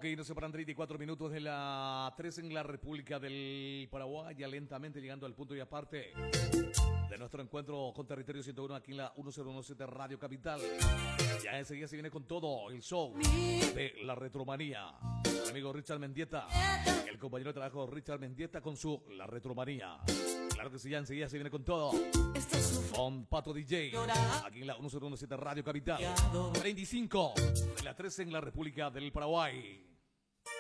Ok, nos separan 34 minutos de la 3 en la República del Paraguay, ya lentamente llegando al punto y aparte de nuestro encuentro con Territorio 101 aquí en la 1017 Radio Capital. Ya enseguida se viene con todo el show de la Retromanía. El amigo Richard Mendieta, el compañero de trabajo Richard Mendieta con su La Retromanía. Claro que sí, ya enseguida se viene con todo. Con Pato DJ, aquí en la 1017 Radio Capital. 35 de la 13 en la República del Paraguay.